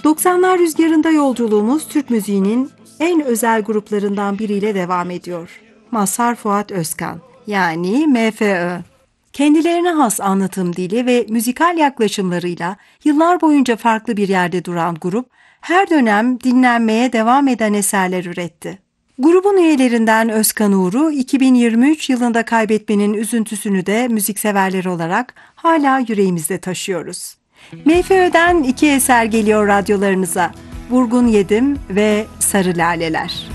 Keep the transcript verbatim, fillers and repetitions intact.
doksanlar rüzgarında yolculuğumuz Türk müziğinin en özel gruplarından biriyle devam ediyor. Mazhar Fuat Özkan, yani M F Ö. Kendilerine has anlatım dili ve müzikal yaklaşımlarıyla yıllar boyunca farklı bir yerde duran grup, her dönem dinlenmeye devam eden eserler üretti. Grubun üyelerinden Özkan Uğur'u iki bin yirmi üç yılında kaybetmenin üzüntüsünü de müzikseverler olarak hala yüreğimizde taşıyoruz. M F Ö'den iki eser geliyor radyolarınıza. Vurgun Yedim ve Sarı Laleler.